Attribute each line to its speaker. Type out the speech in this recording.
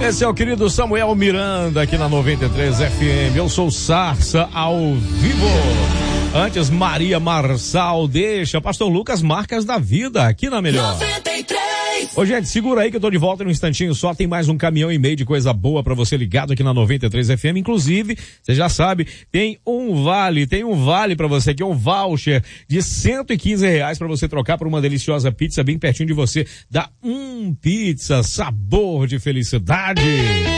Speaker 1: Esse é o querido Samuel Miranda aqui na 93 FM. Eu sou Sarça ao vivo. Antes, Maria Marçal deixa Pastor Lucas Marcas da Vida aqui na Melhor. 93. Ô, gente, segura aí que eu tô de volta num instantinho só. Tem mais um caminhão e meio de coisa boa pra você ligado aqui na 93 FM. Inclusive, você já sabe, tem um vale pra você aqui, um voucher de R$115 pra você trocar por uma deliciosa pizza bem pertinho de você. Dá pizza, sabor de felicidade.